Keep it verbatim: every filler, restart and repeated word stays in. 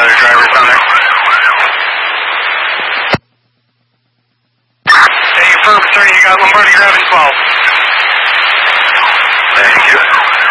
other drivers on there? Hey, Ferb, sorry, you got Lombardi driving twelve. Thank you.